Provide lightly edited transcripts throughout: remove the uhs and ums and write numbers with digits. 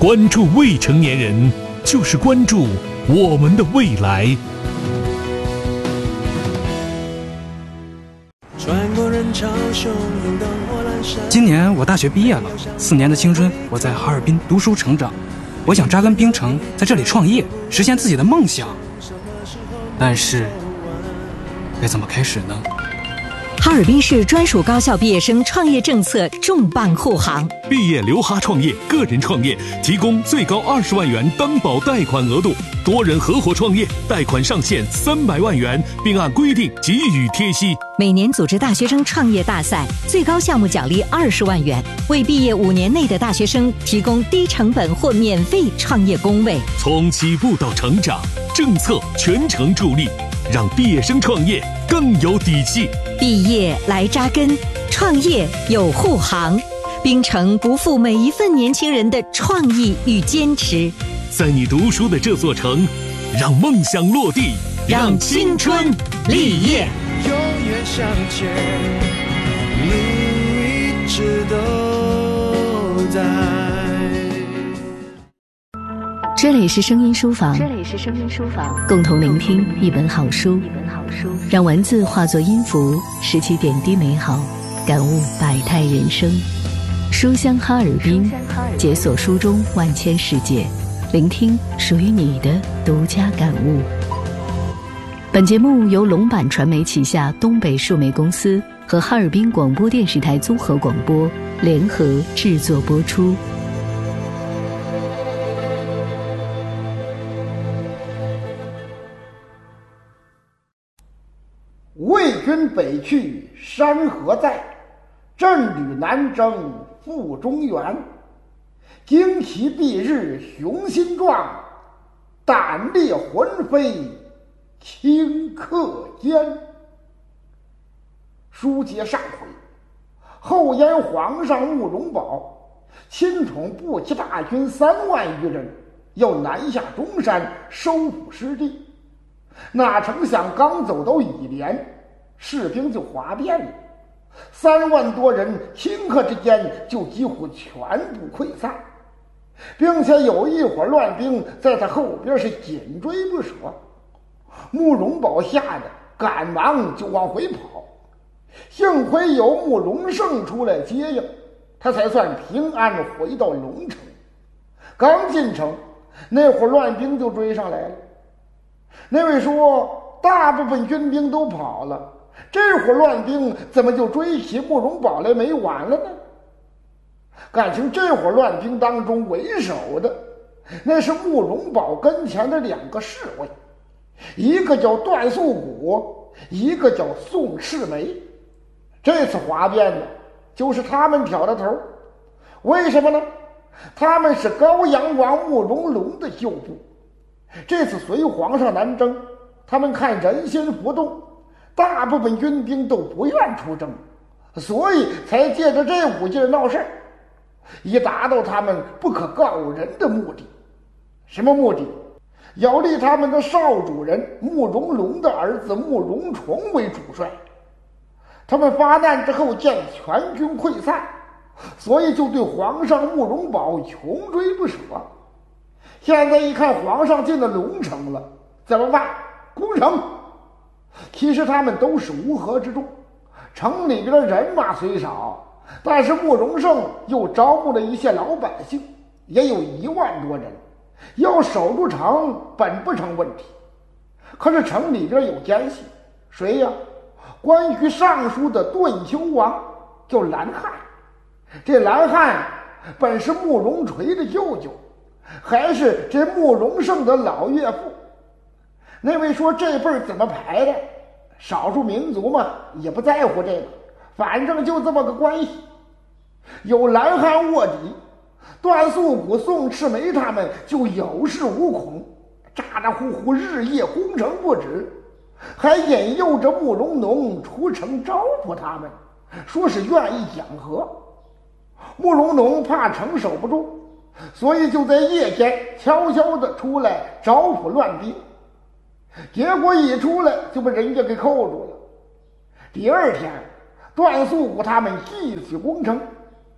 关注未成年人，就是关注我们的未来。 今年我大学毕业了，4年的青春我在哈尔滨读书成长，我想扎根冰城，在这里创业，实现自己的梦想。但是，该怎么开始呢？ 哈尔滨市专属高校毕业生创业政策重磅护航， 毕业留哈创业、个人创业提供最高20万元担保贷款额度，多人合伙创业贷款上限300万元，并按规定给予贴息。 每年组织大学生创业大赛，最高项目奖励20万元，为毕业5年内的大学生提供低成本或免费创业工位。 从起步到成长，政策全程助力，让毕业生创业更有底气。 毕业来扎根，创业有护航，冰城不负每一份年轻人的创意与坚持。 在你读书的这座城，让梦想落地，让青春立业。 永远向前，路一直都在。 这里是声音书房，共同聆听一本好书，让文字化作音符，拾起点滴美好，感悟百态人生。书香哈尔滨，解锁书中万千世界，聆听属于你的独家感悟。本节目由龙板传媒旗下东北数媒公司和哈尔滨广播电视台综合广播联合制作播出。 魏军北去山河在，阵旅南征赴中原。旌旗蔽日雄心壮，胆烈魂飞顷刻间。书接上回，后燕皇上慕容宝亲统步骑大军3万余人，要南下中山收复失地。哪成想刚走到乙连，士兵就哗变了，3万多人顷刻之间就几乎全部溃散，并且有一伙乱兵在他后边是紧追不舍。慕容宝吓得赶忙就往回跑，幸亏有慕容胜出来接应，他才算平安回到龙城。刚进城，那伙乱兵就追上来了。那位说大部分军兵都跑了，这伙乱兵怎么就追起慕容宝来没完了呢？感情这伙乱兵当中为首的那是慕容宝跟前的2个侍卫，一个叫段素谷，一个叫宋世梅。这次哗变呢，就是他们挑的头。为什么呢？他们是高阳王慕容龙的旧部，这次随皇上南征，他们看人心浮动，大部分军兵都不愿出征，所以才借着这股劲闹事儿，以达到他们不可告人的目的。什么目的？要立他们的少主人慕容龙的儿子慕容崇为主帅。他们发难之后见全军溃散，所以就对皇上慕容宝穷追不舍。现在一看皇上进了龙城了，怎么办？攻城。其实他们都是乌合之众，城里边的人马虽少，但是慕容胜又招募了一些老百姓，也有1万多人，要守住城本不成问题。可是城里边有奸细，谁呀？关于尚书的顿丘王叫蓝汉。这蓝汉本是慕容垂的舅舅，还是这慕容胜的老岳父。那位说这辈儿怎么排的？少数民族嘛，也不在乎这个，反正就这么个关系。有蓝汉卧底，段素谷、宋赤眉他们就有恃无恐，咋咋呼呼日夜攻城不止，还引诱着慕容农出城招呼他们，说是愿意讲和。慕容农怕城守不住，所以就在夜间悄悄地出来招呼乱兵，结果一出来就把人家给扣住了。第2天，段素谷他们继续攻城，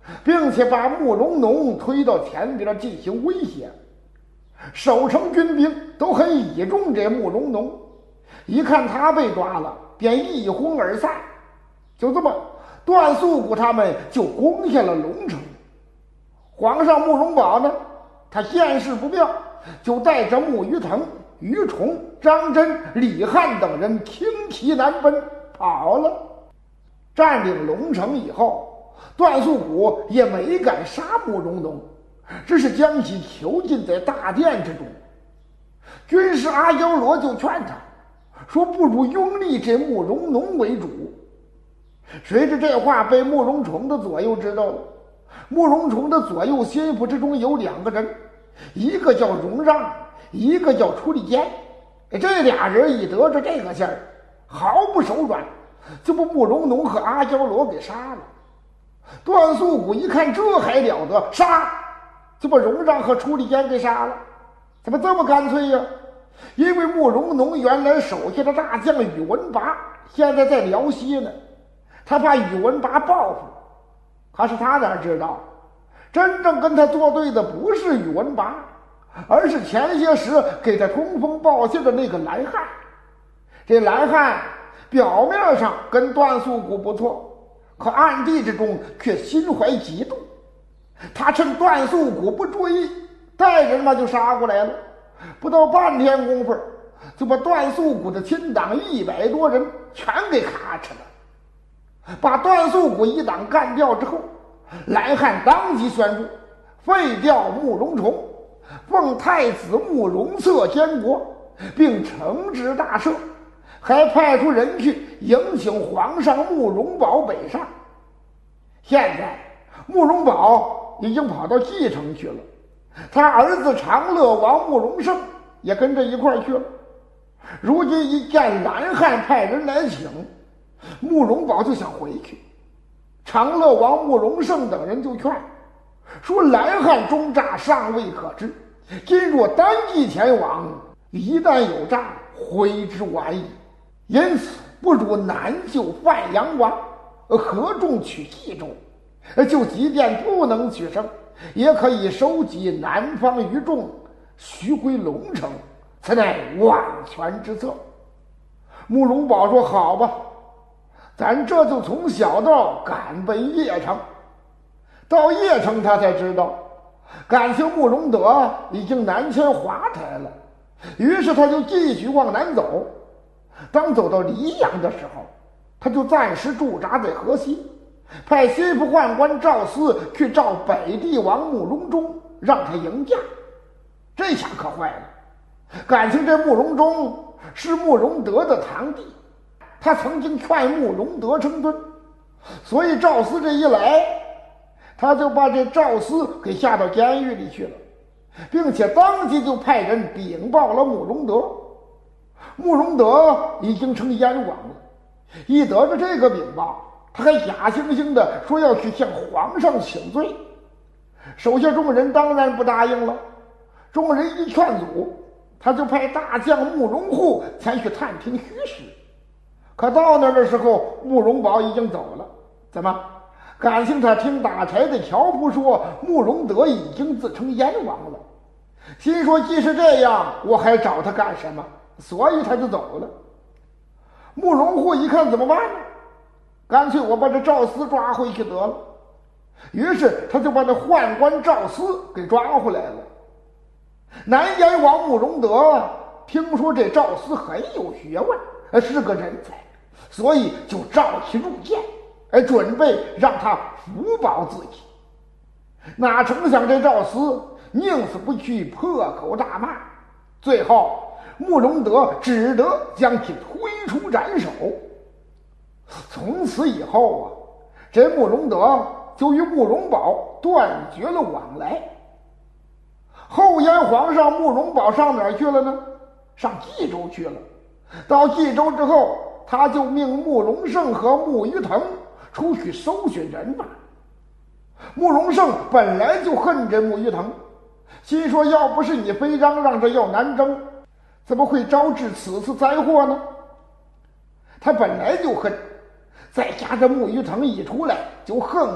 并且把慕容农推到前边进行威胁。守城军兵都很倚重这慕容农，一看他被抓了，便一哄而散。就这么，段素谷他们就攻下了龙城。皇上慕容宝呢，他见势不妙，就带着穆于腾、于崇、张真、李翰等人轻骑南奔跑了。占领龙城以后，段素谷也没敢杀慕容农，只是将其囚禁在大殿之中。军师阿妖罗就劝他说，不如拥立这慕容农为主。谁知这话被慕容崇的左右知道了。慕容崇的左右心腹之中有2个人，一个叫荣让，一个叫楚里坚。这俩人一得着这个信儿，毫不手软，就把慕容农和阿胶罗给杀了。段素谷一看这还了得，杀，就把荣让和楚里坚给杀了。怎么这么干脆呀？因为慕容农原来手下的大将宇文拔现在在辽西呢，他怕宇文拔报复。可是他哪知道，真正跟他作对的不是宇文拔，而是前些时给他通风报信的那个蓝汉。这蓝汉表面上跟段素谷不错，可暗地之中却心怀嫉妒。他趁段素谷不注意，带人嘛就杀过来了。不到半天功夫，就把段素谷的亲党100多人全给咔哧了。把段素谷一党干掉之后，蓝汉当即宣布废掉慕容崇，奉太子慕容策监国，并惩治大赦，还派出人去迎请皇上慕容宝北上。现在慕容宝已经跑到蓟城去了，他儿子长乐王慕容盛也跟着一块去了。如今一见蓝汉派人来请，慕容宝就想回去。长乐王慕容盛等人就劝说，蓝汉中诈尚未可知，今若单骑前往，一旦有诈，悔之晚矣。因此不如南救范阳王，合众取冀州。就即便不能取胜，也可以收集南方余众，徐归龙城，此乃万全之策。慕容宝说，好吧，咱这就从小道赶奔邺城。到邺城他才知道，感情慕容德已经南迁华台了，于是他就继续往南走。当走到黎阳的时候，他就暂时驻扎在河西，派心腹宦官赵思去召北帝王慕容忠，让他迎驾。这下可坏了，感情这慕容忠是慕容德的堂弟，他曾经劝慕容德称尊，所以赵思这一来，他就把这赵思给下到监狱里去了，并且当即就派人禀报了慕容德。慕容德已经成燕王了，一得着这个禀报，他还假惺惺的说要去向皇上请罪。手下众人当然不答应了，众人一劝阻，他就派大将慕容护前去探听虚实。可到那儿的时候，慕容宝已经走了。怎么？感情他听打柴的樵夫说慕容德已经自称燕王了，心说既是这样，我还找他干什么？所以他就走了。慕容护一看怎么办呢？干脆我把这赵思抓回去得了。于是他就把那宦官赵思给抓回来了。南燕王慕容德听说这赵思很有学问，是个人才，所以就召其入见，准备让他辅保自己。哪成想这赵思宁死不屈，破口大骂，最后慕容德只得将其推出斩首。从此以后啊，这慕容德就与慕容宝断绝了往来。后燕皇上慕容宝上哪儿去了呢？上冀州去了。到冀州之后，他就命慕容盛和慕于腾出去搜寻人马。慕容盛本来就恨这慕于腾，心说要不是你非嚷着要南征，怎么会招致此次灾祸呢？他本来就恨，再加上慕于腾一出来就恨